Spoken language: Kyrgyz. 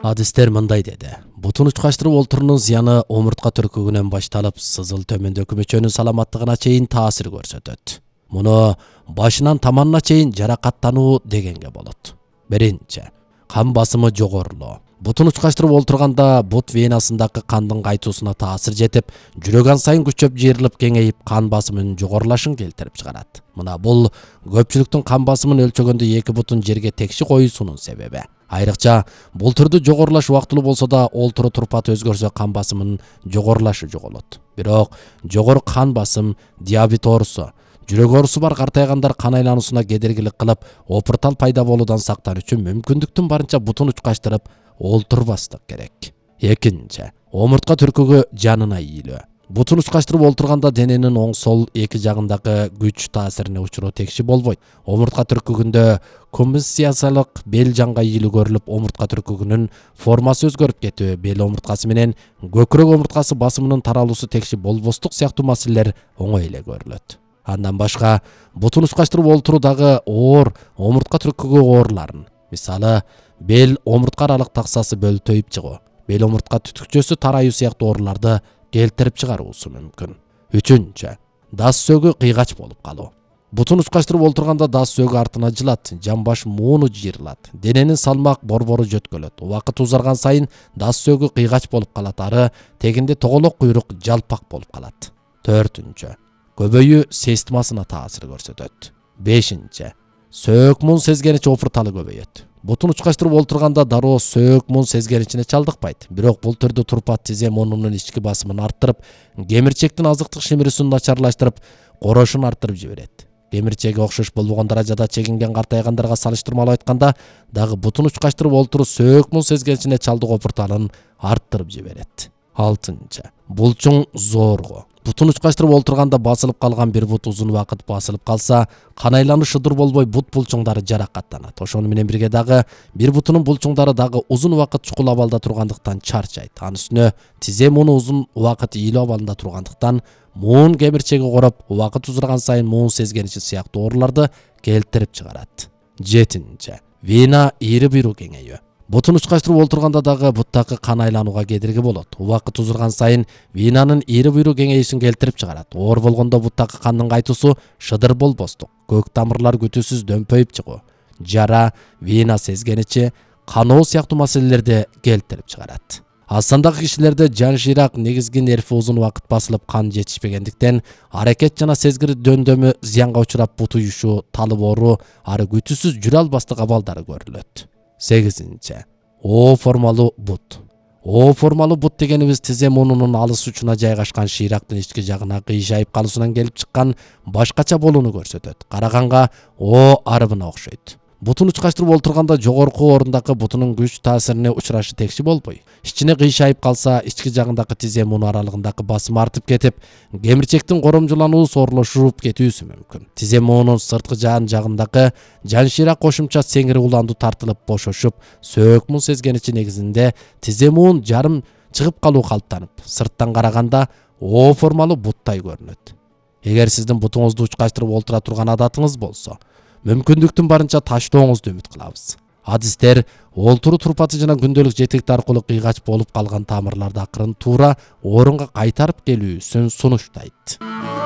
Адистер мындай деди. Бутун учкаштырып олтурунун зыяны омуртка түркүгүнөн башталып, сызыл төмөндөгү мүчөнүн саламаттыгына чейин таасир көрсөтөт. Муну башынан таманына чейин жаракаттануу дегенге болот. Биринчи, кан басымы жогорулоо. Бутун учкаштырып олтурганда бут венасындагы кандын кайтуусуна таасир жетип, жүрөк ан сайын күчөп жыйрылып кеңейип, кан басымынын жогорулашын келтирип чыгарат. Мына бул көпчүлүктүн кан басымын өлчөгөндө эки бутун жерге текши коюусунун себеби. Айрыкча бул түрдүү жогорулаш убактылуу болсо да, олтуру турпаты өзгөрсө кан басымынын жогорулашы жоголот. Бирок жогору кан басым, диабет оорусу, жүрөк оорусу бар картайгандар кан айлануусуна кедергилик кылып, опуртал пайда болуудан сактануу үчүн мүмкүндүктүн барынча бутун учкаштырып олтурбастык керек. Экинчи, омуртка түркүгү жанына ийилүү. Бутун учкаштырып олтурганда дененин оң сол эки жагындагы күч таасирине учуруу текши болбойт. Омуртка түркүгүндө компенсациялык бел жанга ийилүү көрүлүп, омуртка түркүгүнүн формасы өзгөрүп кетүү, бел омурткасы менен көкүрөк омурткасы басымынын таралуусу текши болбостук сыяктуу маселелер оңой эле көрүлөт. Андан башка, бутун учкаштырып олтуруудагы оор омуртка түркүгү ооруларын, мисалы, бел омуртка аралык таксасы бөлтөйүп чыгуу, бел омуртка түтүкчөсү тарайуу сыяктуу ооруларды келтирип чыгаруусу мүмкүн. Үчүнчү, дас сөөгү кыйгач болуп калуу. Бутун учкаштырып олтурганда дас сөөгү артына жылат, жамбаш мууну жыйрылат, дененин салмак борбору жөткөлөт. Убакыт узарган сайын дас сөөгү кыйгач болуп калат, ары тегинде тоголок куйрук жалпак болуп калат. Төртүнчү, көбөйүү системасына таасир көрсөтөт. Бешинчи, сөөк муун сезгеничи опурталы көбөйөт. Бутун учкаштырып олтурганда дароо сөөк муун сезгеничине чалдыкпайт. Бирок бул түрдүү турпат тизе муунунун ички басымын арттырып, кемирчектин азыктык шимирүүсүн начарлаштырып, корошун арттырып жиберет. Кемирчеги окшош болбогон даражада чегинген картайгандарга салыштырмалуу айтканда, дагы бутун учкаштырып олтуруу сөөк муун сезгеничине чалдык опурталын арттырып жиберет. Алтынчы, булчуң зоргоо. Бутун учкаштырып олтурганда басылып калган бир бут узун убакыт басылып калса, кан айлануу шыдыр болбой бут булчуңдары жаракаттанат. Ошону менен бирге дагы бир бутунун булчуңдары дагы узун убакыт чукул абалда тургандыктан чарчайт. Анын үстүнө тизе мууну узун убакыт ийилүү абалында тургандыктан муун кемирчеги короп, убакыт узарган сайын муун сезгеничи сыяктуу ооруларды келтирип чыгарат. Жетинчи, вена ийри буйруу кеңейүү. Бутун учкаштырып олтурганда дагы буттагы кан айланууга кедерги болот. Убакыт узарган сайын венанын ийри буйруу кеңейүүсүн келтирип чыгарат. Оор болгондо буттагы кандын кайтуусу шыдыр болбостук, көк тамырлар күтүүсүз дөмпөйүп чыгуу, жара, вена сезгеничи, каноо сыяктуу маселелерди келтирип чыгарат. Аз сандагы кишилерде жан шыйрак негизги нерви узун убакыт басылып кан жетишпегендиктен аракет жана сезгир дөндөмү зыянга учурап бут уюшуу, талып ооруу, ары күтүүсүз жүрө албастык абалдары көрүлөт. Сегизинчи, О формалуу бут. О формалуу бут дегенибиз тизе муунунун алыс учуна жайгашкан шыйрактын ички жагына кыйшайып калуусунан келип чыккан башкача болууну көрсөтөт. Караганга О арыбына окшойт. Бутун учкаштырып олтурганда жогорку орундагы бутунун күч таасирине учурашы текши болбой, ичине кыйшайып калса, ички жагындагы тизе муун аралыгындагы басым артып кетип, кемирчектин коромжулануу соорлошуп кетүүсү мүмкүн. Тизе муунун сырткы жагындагы жан шыйрак кошумча сеңири уланду тартылып бошошуп, сөөк муун сезгеничи негизинде тизе муун жарым чыгып калуу калыптанып, сырттан караганда О формалуу буттай көрүнөт. Эгер сиздин бутуңузду учкаштырып олтура турган адатыңыз болсо, мүмкүндүктүн барынча таштооңузду үмүт кылабыз. Адистер олтуруу турпаты жана күндөлүк жетекти аркылуу кыйгач болуп калган тамырларды акырын туура орунга кайтарып келүүсүн сунуштайт.